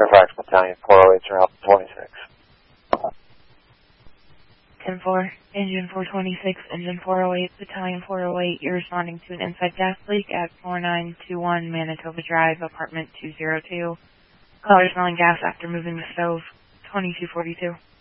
Fairfax Battalion 408, you're out 26. 10-4, Engine 426, Engine 408, Battalion 408, you're responding to an inside gas leak at 4921 Manitoba Drive, apartment 202. Caller smelling gas after moving the stove, 2242.